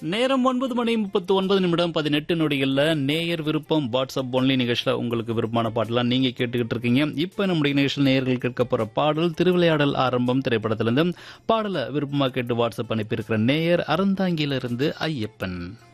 நேரம் 9:39 நேயர் விருப்பம் வாட்ஸ்அப் ஒன்லி நிகழ்ச்சியில் உங்களுக்கு விருப்பமான பாட்டெல்லாம் நீங்க கேட்டுக்கிட்டு இருக்கீங்க. இப்ப நம்முடைய நிகழ்ச்சியில் நேயர்கள் கேட்க போற பாடல் திருவிளையாடல் ஆரம்பம் திரைப்படத்திலிருந்து. பாடலை விருப்பமா கேட்டு வாட்ஸ்அப் அனுப்பியிருக்கிற நேயர் அறந்தாங்கியிலிருந்து ஐயப்பன்.